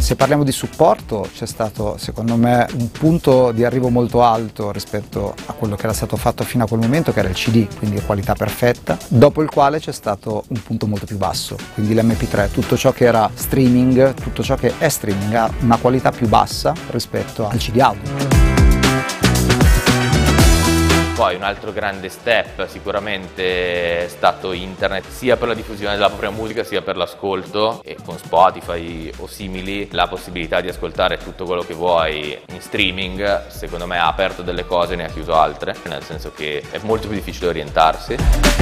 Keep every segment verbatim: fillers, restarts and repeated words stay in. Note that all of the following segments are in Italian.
Se parliamo di supporto, c'è stato secondo me un punto di arrivo molto alto rispetto a quello che era stato fatto fino a quel momento, che era il C D, quindi qualità perfetta, dopo il quale c'è stato un punto molto più basso, quindi l'M P tre, tutto ciò che era streaming, tutto ciò che è streaming ha una qualità più bassa rispetto al C D audio. Poi un altro grande step sicuramente è stato internet, sia per la diffusione della propria musica sia per l'ascolto, e con Spotify o simili la possibilità di ascoltare tutto quello che vuoi in streaming secondo me ha aperto delle cose e ne ha chiuso altre, nel senso che è molto più difficile orientarsi.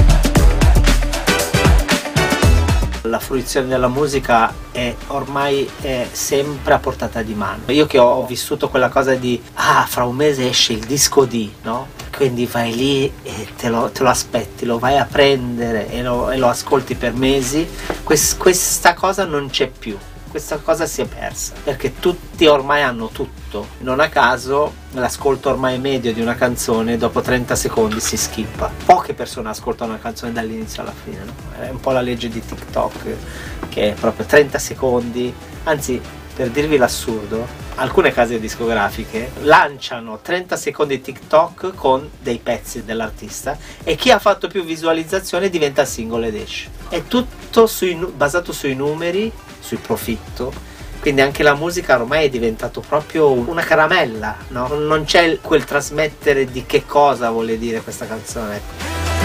La fruizione della musica è ormai è sempre a portata di mano. Io che ho vissuto quella cosa di ah, fra un mese esce il disco D, no? Quindi vai lì e te lo, te lo aspetti, lo vai a prendere e lo, e lo ascolti per mesi. Quest, questa cosa non c'è più, questa cosa si è persa, perché tutti ormai hanno tutto. Non a caso l'ascolto ormai medio di una canzone dopo trenta secondi si skippa. Poche persone ascoltano una canzone dall'inizio alla fine, no? È un po' la legge di TikTok, che è proprio trenta secondi, anzi, per dirvi l'assurdo, alcune case discografiche lanciano trenta secondi TikTok con dei pezzi dell'artista e chi ha fatto più visualizzazione diventa singolo ed esce. È tutto sui, basato sui numeri, sul profitto, quindi anche la musica ormai è diventato proprio una caramella, no? Non c'è quel trasmettere di che cosa vuole dire questa canzone.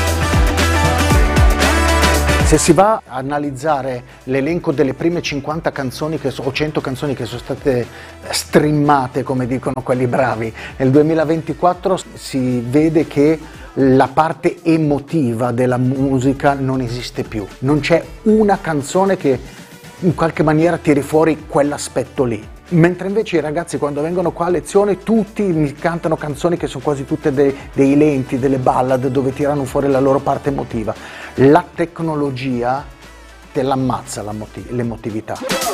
Se si va a analizzare l'elenco delle prime cinquanta canzoni che so, o cento canzoni che sono state streamate, come dicono quelli bravi, nel duemilaventiquattro si vede che la parte emotiva della musica non esiste più. Non c'è una canzone che in qualche maniera tiri fuori quell'aspetto lì. Mentre invece i ragazzi quando vengono qua a lezione tutti mi cantano canzoni che sono quasi tutte dei, dei lenti, delle ballad dove tirano fuori la loro parte emotiva. La tecnologia te l'ammazza l'emotività.